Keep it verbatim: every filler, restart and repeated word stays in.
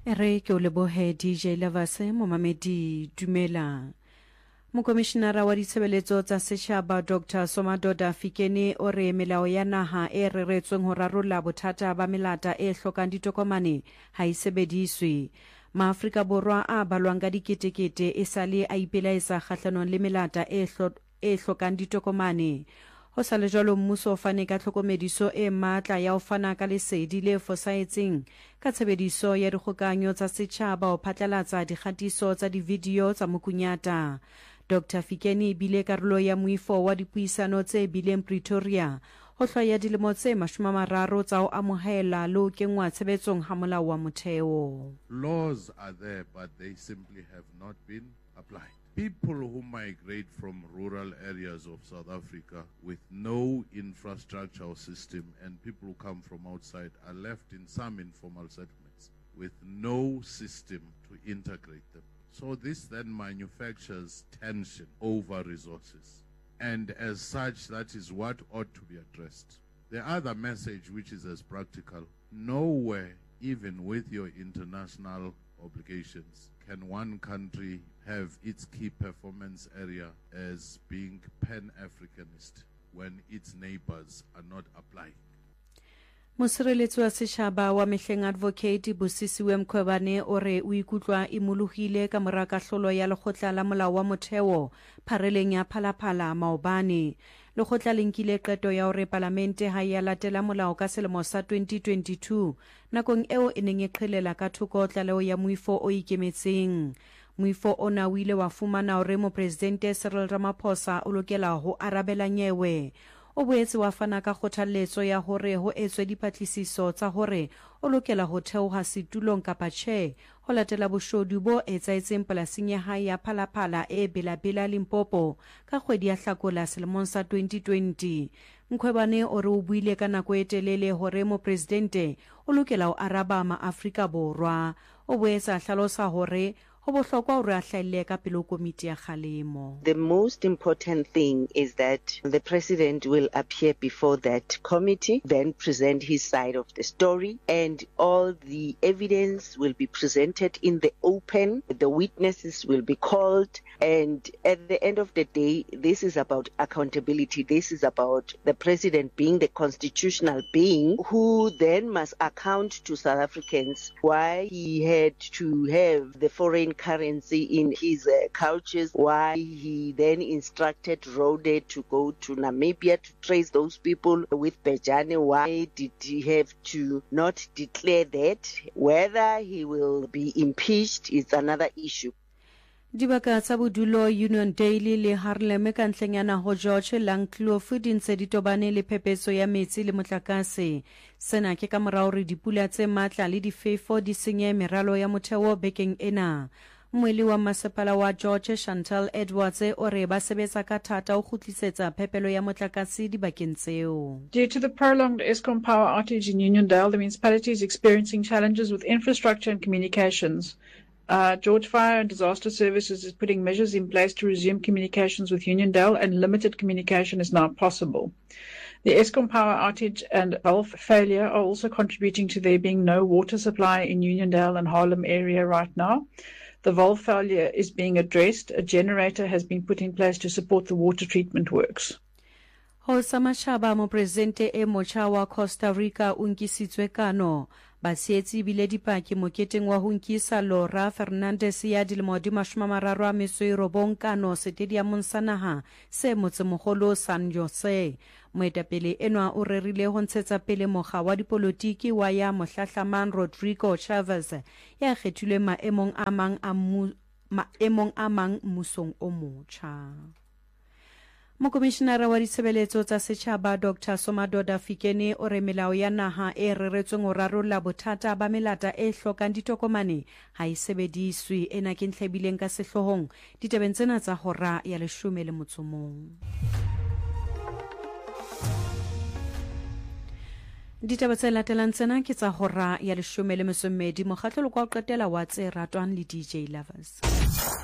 Ere ke o lebohe D J Lavase momamedi dumela. Mokomishenara wa ditshebeletso tsa setjhaba Doctor Somadoda Fikeni o re melao ya naha e reretsweng ho rarolla bothata ba melata e hlokang ditokomane ha e sebediswe. Maafrika Borwa a balwang ka diketekete e sale a ipelaetsa kgahlanong le melata e hlokang ditokomane. Ho sa le jwalo mmuso o fane ka tlhokomediso e matla ya ho fana ka lesedi le fosahetseng ka tshebediso ya dikgokahanyo tsa setjhaba ho phatlalatsa dikgatiso tsa divideo tsa mokunyata. Doctor Fikeni bile karolo ya moifo wa dipuisano tse bileng Pretoria ho hlwaya dilemo tse mashome a mararo tsa ho amohela le ho kenngwa tshebetsong ha molao wa motheo. Laws are there, but they simply have not been applied. People who migrate from rural areas of South Africa with no infrastructure system and people who come from outside are left in some informal settlements with no system to integrate them. So this then manufactures tension over resources. And as such, that is what ought to be addressed. The other message, which is as practical, nowhere, even with your international obligations, can one country have its key performance area as being pan-Africanist when its neighbors are not applying. Mosireletsi wa setjhaba wa Mehleng Advocate Busisiwe Mkhwebane o re o ikutlwa imologile ka mora kahlolo ya lekgotla la molao wa motheo phareleng ya Phalaphala maobane. Lekgotla le nkile qeto ya hore palamente ha ya latela molao ka selemo sa twenty twenty-two nakong eo e neng e qhelela ka thoko tlaleo ya moifo o ikemetseng. Moifo ona o ile wa fumana hore mopresidente Cyril Ramaphosa o lokela ho arabela nyewe. O boetse wa fana ka kgothaletso ya hore ho etswe dipatlisiso tsa hore o lokela ho theoha setulong kapa tjhe ho latela boshodu bo etsaetseng polasing ya hae ya Phalaphala e Belabela Limpopo ka kgwedi ya Hlakola selemong sa twenty twenty. Mkhwebane o re o buile ka nako e telele hore mopresidente o lokela ho araba ma-Afrika Borwa. O boetse a hlalosa hore the most important thing is that the president will appear before that committee, then present his side of the story, and all the evidence will be presented in the open. The witnesses will be called, and at the end of the day, this is about accountability. This is about the president being the constitutional being who then must account to South Africans why he had to have the foreign currency in his uh, couches, why he then instructed Rode to go to Namibia to trace those people with Bejane, why did he have to not declare that. Whether he will be impeached is another issue. Dibaka tsa bodulo Union Daily le Harlem ka ntlenyana ho George Langkloof di ntse di tobane le phepetso ya metsi le motlakase. Sena ke ka morao re dipula tse matla le difefo di senye meralo ya motheo bekeng ena. Mweli wa masepala wa George Chantal Edwards o re ba sebetsa ka thata ho khutlisetsa phepelo ya motlakase dibakeng tseo. Due to the prolonged Eskom power outage in Uniondale, the municipality is experiencing challenges with infrastructure and communications. Uh, George Fire and Disaster Services is putting measures in place to resume communications with Uniondale, and limited communication is now possible. The Eskom power outage and valve failure are also contributing to there being no water supply in Uniondale and Harlem area right now. The valve failure is being addressed. A generator has been put in place to support the water treatment works. Ho samashaba mo presidente e mocha wa Costa Rica unkisitswe kano. Basietsi bile dipaki moketeng wa ho nkisa Laura Fernandez ya dilemo di mashome a mararo a metso e robong kano stadiumong sa naha se motsemogolo San Jose. Moetapele enwa o rerile ho ntshetsa pele mokga wa dipolotiki wa ya mohlahlaman Rodrigo Chavez ya kgethilwe maemong a mang a maemong a mang mmusong o motjha. Mokomishenara wa ditshebeletso tsa setjhaba Doctor Somadoda Fikeni o re melao ya naha e reretsweng ho rarolla bothata ba melata e hlokang ditokomane ha e sebediswe. Ena ke ntlhebileng ka sehlohong ditabeng tsena tsa hora ya leshome le motso mong. Ditaba tse latelang tsena ke tsa hora ya leshome le motso mmedi. Mokgatlo o ka qetela wa tse ratwang le D J Lovers.